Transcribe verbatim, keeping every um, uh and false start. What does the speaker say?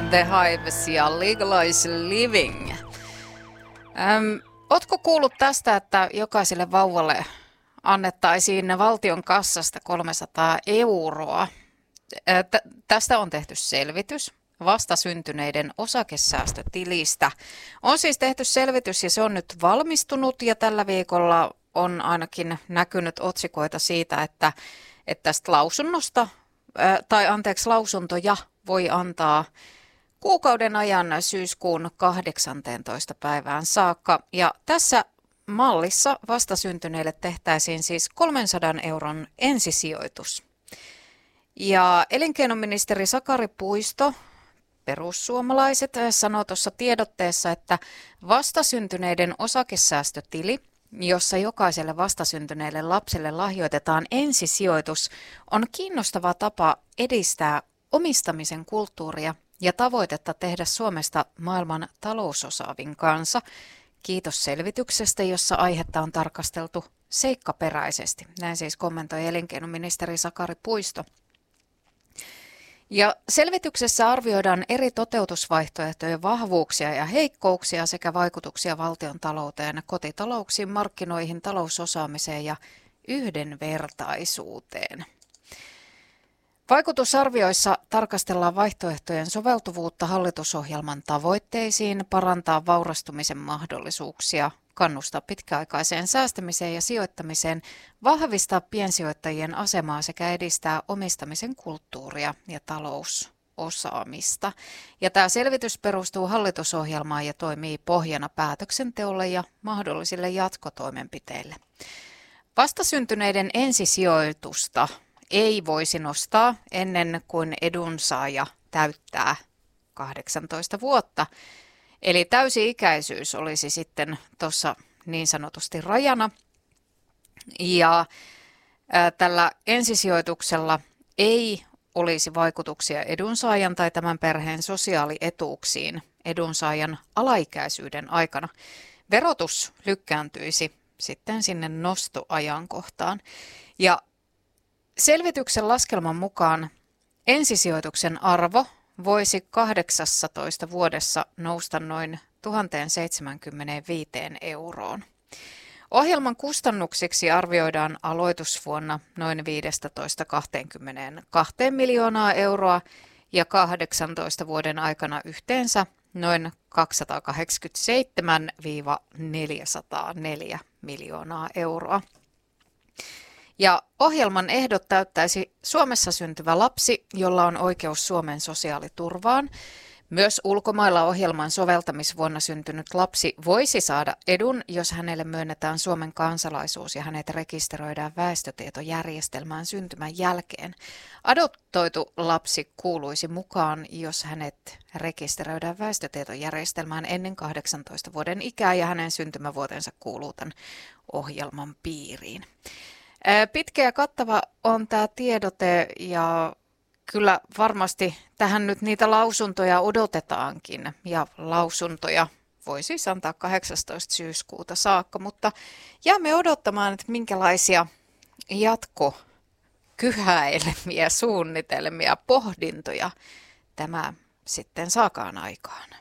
The Hives ja Legalize Living. Öm, ootko kuullut tästä, että jokaiselle vauvalle annettaisiin valtion kassasta kolmesataa euroa? Tä- tästä on tehty selvitys vastasyntyneiden osakesäästötilistä. On siis tehty selvitys ja se on nyt valmistunut ja tällä viikolla on ainakin näkynyt otsikoita siitä, että, että tästä lausunnosta, tai anteeksi lausuntoja voi antaa kuukauden ajan syyskuun kahdeksanteentoista päivään saakka. Ja tässä mallissa vastasyntyneille tehtäisiin siis kolmensadan euron ensisijoitus. Ja elinkeinoministeri Sakari Puisto, perussuomalaiset, sanoo tuossa tiedotteessa, että vastasyntyneiden osakesäästötili, jossa jokaiselle vastasyntyneelle lapselle lahjoitetaan ensisijoitus, on kiinnostava tapa edistää omistamisen kulttuuria ja tavoitetta tehdä Suomesta maailman talousosaavin kansa. Kiitos selvityksestä, jossa aihetta on tarkasteltu seikkaperäisesti. Näin siis kommentoi elinkeinoministeri Sakari Puisto. Ja selvityksessä arvioidaan eri toteutusvaihtoehtojen vahvuuksia ja heikkouksia sekä vaikutuksia valtion talouteen, kotitalouksiin, markkinoihin, talousosaamiseen ja yhdenvertaisuuteen. Vaikutusarvioissa tarkastellaan vaihtoehtojen soveltuvuutta hallitusohjelman tavoitteisiin, parantaa vaurastumisen mahdollisuuksia, kannustaa pitkäaikaiseen säästämiseen ja sijoittamiseen, vahvistaa piensijoittajien asemaa sekä edistää omistamisen kulttuuria ja talousosaamista. Ja tämä selvitys perustuu hallitusohjelmaan ja toimii pohjana päätöksenteolle ja mahdollisille jatkotoimenpiteille. Vastasyntyneiden ensisijoitusta ei voisi nostaa ennen kuin edunsaaja täyttää kahdeksantoista vuotta. Eli täysi-ikäisyys olisi sitten tuossa niin sanotusti rajana. Ja ää, tällä ensisijoituksella ei olisi vaikutuksia edunsaajan tai tämän perheen sosiaalietuuksiin edunsaajan alaikäisyyden aikana. Verotus lykkääntyisi sitten sinne nostoajankohtaan. Ja selvityksen laskelman mukaan ensisijoituksen arvo voisi kahdeksastatoista vuodessa nousta noin tuhatseitsemänkymmentäviisi euroon. Ohjelman kustannuksiksi arvioidaan aloitusvuonna noin viisitoista kaksikymmentäkaksi miljoonaa euroa ja kahdeksantoista vuoden aikana yhteensä noin kaksisataakahdeksankymmentäseitsemän neljäsataaneljä miljoonaa euroa. Ja ohjelman ehdot täyttäisi Suomessa syntyvä lapsi, jolla on oikeus Suomen sosiaaliturvaan. Myös ulkomailla ohjelman soveltamisvuonna syntynyt lapsi voisi saada edun, jos hänelle myönnetään Suomen kansalaisuus ja hänet rekisteröidään väestötietojärjestelmään syntymän jälkeen. Adoptoitu lapsi kuuluisi mukaan, jos hänet rekisteröidään väestötietojärjestelmään ennen kahdeksantoista vuoden ikää ja hänen syntymävuotensa kuuluu tämän ohjelman piiriin. Pitkä ja kattava on tämä tiedote ja kyllä varmasti tähän nyt niitä lausuntoja odotetaankin ja lausuntoja voi siis antaa kahdeksastoista syyskuuta saakka, mutta jäämme odottamaan, että minkälaisia jatkokyhäilmiä, suunnitelmia, pohdintoja tämä sitten saakaan aikaan.